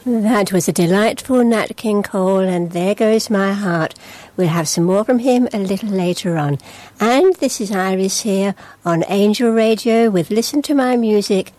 That was a delightful Nat King Cole, and There Goes My Heart. We'll have some more from him a little later on. And this is Iris here on Angel Radio with Listen to My Music